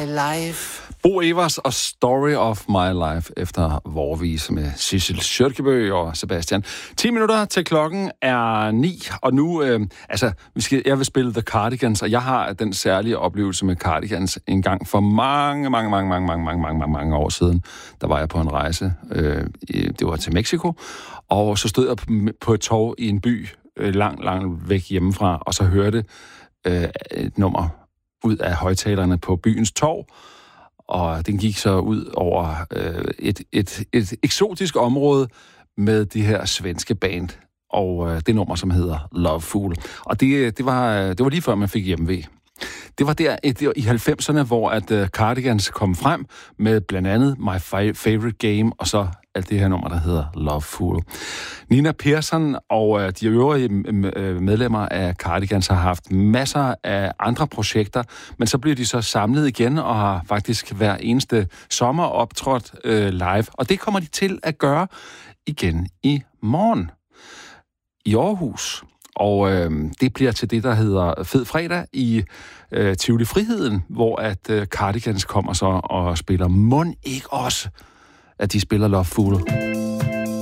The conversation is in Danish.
my life. Bo Evers og Story of My Life efter Vorvise med Sissel Kjølkebø og Sebastian. 10 minutter til klokken er 9, og nu, jeg vil spille The Cardigans, og jeg har den særlige oplevelse med Cardigans en gang for mange år siden. Der var jeg på en rejse, det var til Mexico, og så stod jeg på et torv i en by, langt væk hjemmefra, og så hørte et nummer ud af højtalerne på byens torv, og den gik så ud over et eksotisk område med de her svenske band, og det nummer, som hedder Love Fool. Og det var lige før, man fik hjemve. Det var der i 90'erne, hvor at Cardigans kom frem med blandt andet My Favorite Game, og så alt det her nummer, der hedder Love Fool. Nina Persson og de øvrige medlemmer af Cardigans har haft masser af andre projekter, men så bliver de så samlet igen og har faktisk hver eneste sommer optrådt live. Og det kommer de til at gøre igen i morgen i Aarhus. Og det bliver til det, der hedder Fed Fredag i Tivoli Friheden, hvor at Cardigans kommer så og spiller Mon ikke også, at de spiller Love Fool.